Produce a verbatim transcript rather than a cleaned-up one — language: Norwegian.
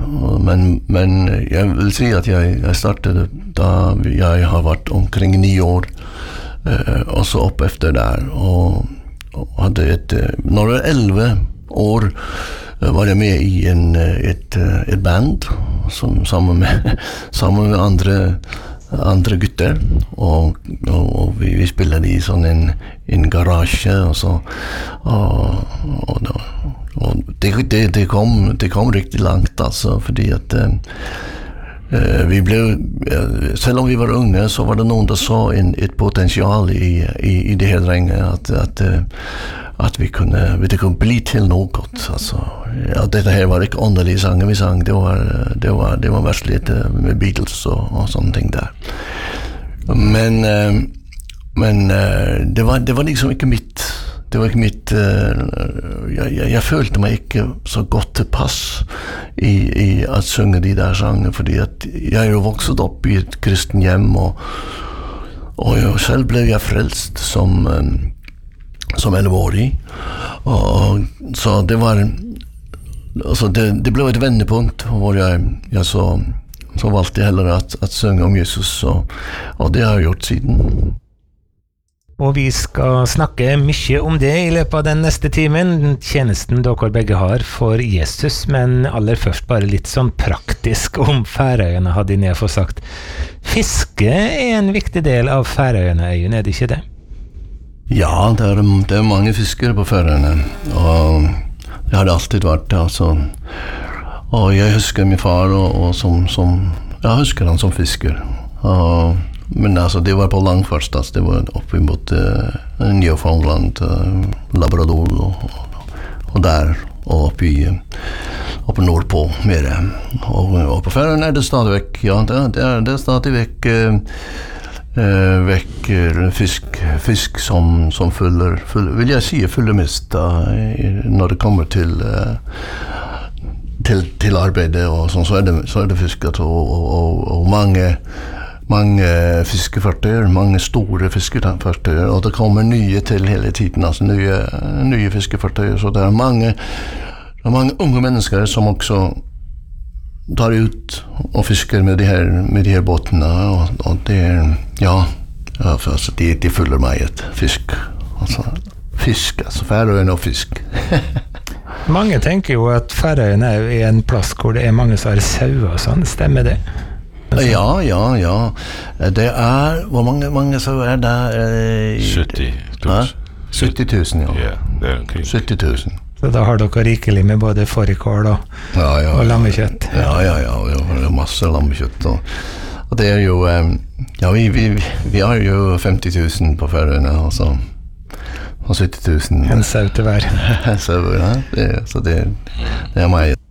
men, men jeg vil si at jeg, jeg startet da jeg har vært omkring ni år, uh, og så opp efter der, og, og hadde et, når jeg var elleve år, uh, var jeg med i en, et, et band, som, sammen, med, sammen med andre andre gutter, og, og, og vi, vi spillede i sånn en, en garasje, og så og, og, og det, det, det, kom, det kom riktig langt, altså, fordi at uh, vi ble, uh, selv om vi var unge, så var det noen som så en, et potensial i, i, i det her drenget, at, at, uh, at vi kunne, vi kunne bli til noe godt, altså. Ja, dette her var ikke åndelige sanger vi sang, det var, det var, det var virkelig med Beatles og, og sånne ting der. Men, uh, men uh, det, var, det var liksom ikke mitt, det var ikke mitt, uh, jeg, jeg, jeg følte meg ikke så godt til pass i, i at synge de der sangene, fordi at jeg er jo vokset opp i et kristen hjem, og, og jeg selv ble jeg frelst som, um, som elleveårig, og så det var altså det, det ble et vendepunkt hvor jeg, jeg så, så valgte jeg heller at, at synge om Jesus, og, og det har jeg gjort siden. Og vi skal snakke mye om det i løpet av den neste timen, tjenesten dere begge har for Jesus, men aller først bare litt sånn praktisk om Færøyene, hadde jeg fått sagt. Fiske er en viktig del av Færøyene-øyen, er det ikke det? Ja, det er, det er mange fiskere på Færøyene, og det har det alltid vært, altså. Og jeg husker min far, og, og som, som, jeg husker han som fisker. Og, men altså, det var på Langfors, altså, det var oppe mot uh, Newfoundland, uh, Labrador, og, og, og der, og oppe i oppe nordpå, mer. Og, og på Færøyene er det stadig vekk, ja, det, det, er, det er stadig vekk uh, Uh, vekker fisk, fisk som, som fyller, fyller, vil jeg si, fyller mest uh, når det kommer til, uh, til, til arbeidet, og sånn, så er det, så er det fisket, og, og, og, og mange, mange fiskefartøyer, mange store fiskefartøyer, og det kommer nye til hele tiden, altså nye, nye fiskefartøyer, så det er mange, det er mange unge mennesker som også tar ut og fisker med de her, med de her båtene, og, og det er, ja, ja altså, de, de følger meg et fisk, altså, fisk, altså, Færøyene og fisk. Mange tenker jo at Færøyene er en plass hvor det er mange som har sauer og sånn, stemmer det? Altså. Ja, ja, ja, det er, hvor mange, mange sauer er det? Eh, sytti tusen. sytti tusen, ja. Ja, det er omkring. sytti tusen. Så da har dere rikelig med både fårikål og, ja, ja, og lammekjøtt. Ja, ja, ja, ja, det er masse lammekjøtt. Og, og det er jo, ja, vi, vi, vi har jo femti tusen på Færøyene, altså, og sytti tusen. En sau til hver. Så, ja, det, så det, det er meg.